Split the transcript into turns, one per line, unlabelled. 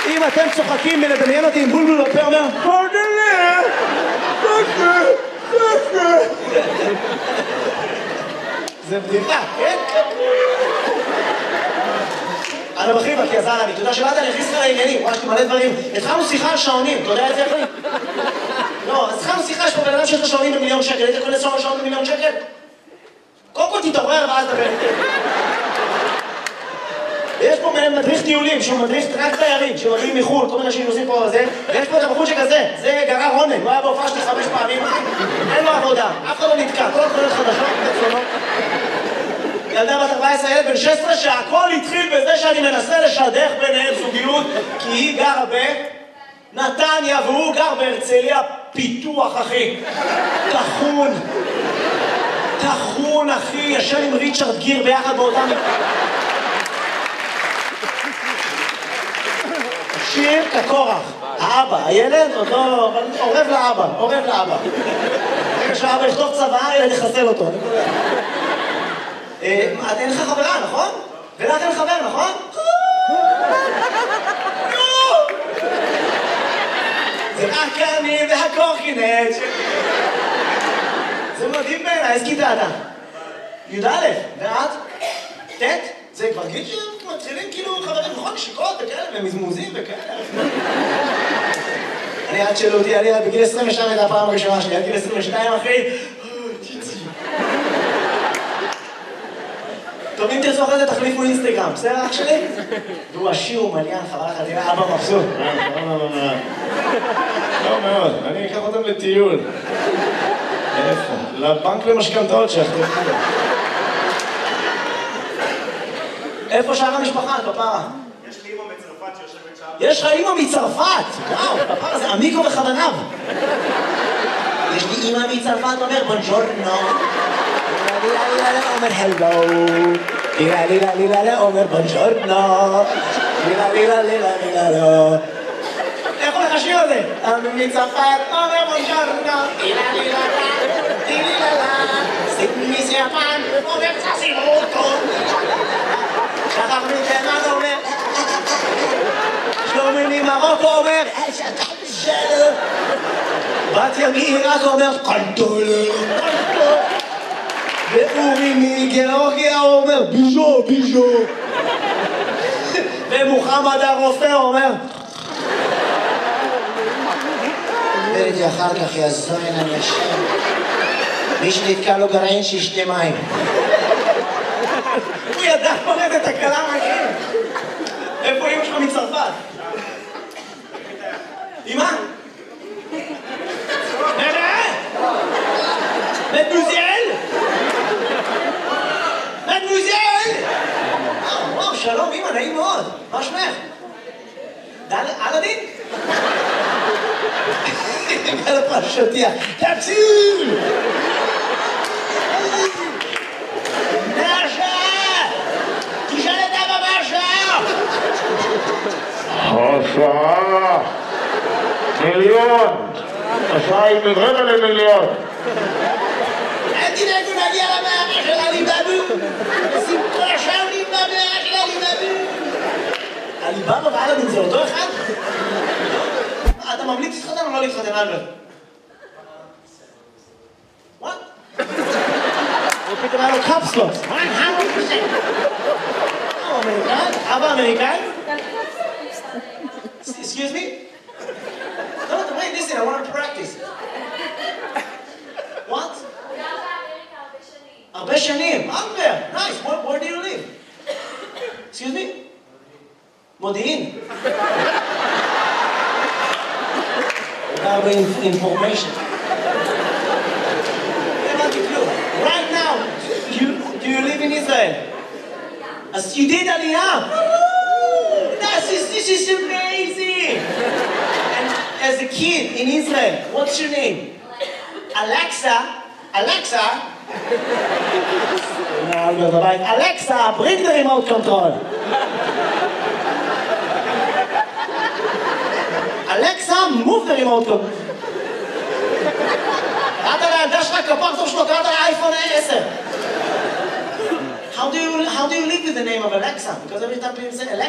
אם אתם צוחקים מלדמיין אותי עם בולבול בפה אומר זה בדיחה, כן? אני בכיר כי עזר לי, אתה יודע שבאת אני הכניס לך לעניינים, ממש מלא דברים. התחלנו שיחה על שעונים, אתה יודע את זה איך לי? לא, אז התחלנו שיחה, יש פה בן אדם שיש לו שעונים ב1,000,000 שקל, היית קונה שעון ב1,000,000 שקל? קודם כל תתעורר ואז דבר איתי. ויש פה מדריך טיולים, שהוא מדריך רק תיירים, שמגיעים מחו"ל, כל מיני אנשים נוסעים פה וזה, ויש פה את הבחור שכזה, זה גרר רונן, הוא היה בהופעה שלי 5 פעמים, אין לו עבודה, אף אחד לא נתקע, כל התחולות חדשות, תצונות. ילדה בת 14, ילד בן 16, שהכל התחיל בזה שאני מנסה לשדך ביניהם זוגיות, כי היא גרה בנתניה והוא גר בהרצליה פיתוח, אחי. תחון, אחי, ישן עם ריצ'רד גיר ביחד באותם... שיר כקורח, האבא, הילד עוד לא... עורב לאבא. רגע שהאבא יכתוב צבא, ילד יחסל אותו. אין לך חברה, נכון? ולך אין חבר, נכון? זה רק אני והקורקינט. זה מדהים בעיניי, איזה כיתה אתה? י"א, ואת? ט'? זה כבר גיל שמתחילים כאילו חברים, נכון? נשיקות וכאלה, ומזמוזים וכאלה. אני עד שאלו אותי, אני בגיל 22 הייתה הפעם הראשונה שלי, עד גיל 22 אחי. טוב, אם תרצו אחרי זה תחליפו אינסטגרם, בסדר אח שלי? והוא עשיר ומליין, חבל לך, תראה, אבא מבסוט.
לא מאוד, אני אקח אותם לטיול. איפה? לבנק למשכנתאות שאחרי.
איפה שאר המשפחה, כפרה?
יש לי אמא מצרפת שיושבת שם.
יש לך אמא מצרפת! וואו, כפרה זה עמיקו בכוונב. יש לי אמא מצרפת, אומר בונג'ורנו. אומר הלו. לילה, אומר בונג'ורנו. לילה. איך הולך השיר הזה? אמא מצרפת, אומר בונג'ורנו. לילה. סימי סיאפן, אומר צסימוטו. שחר מתימן אומר, שלומי ממרוקו אומר, שלום. בתיה מעיראק אומר, קנטול. ואורי מגיאורגיה אומר, ביז'ו. ומוחמד הרופא אומר, וראיתי אחר כך יעזור אין אנשים. מי שנתקע לו גרעין שישתה מים. הוא ידע פורט את הקלה מהכם. איפה אמא שלך מצרפת? אמא? מדמוזל! וואו, שלום אמא, נעים מאוד. מה שמך? אלאדין? על הפרשותיה. תציל!
השעה 1,000,000. השעה היא מרבע ל1,000,000.
תדאגו נגיע למאה של עליבאבו. שים כל השעונים במאה של עליבאבו. עליבאבו ואלאדין זה אותו אחד? אתה ממליץ להתחתן או לא להתחתן, אלברט? What? הוא פתאום היה לו קפסלות. 100%. אמריקאי? אבא אמריקאי? Excuse me? No, wait, listen, I want to practice. What? הרבה שנים. Albert, nice. Where do you live? Excuse me? מודיעין. הרבה information. Right now, do you live in Israel? As you did Aliyah. This is amazing! And as a kid in Israel, what's your name? Alexa? Alexa, bring the remote control. Alexa, move the remote control. קראת לילדה שלך כפרצוף שלו, קראת לאייפון 10. How do you live with the name of Alexa? Because every time people say Alexa,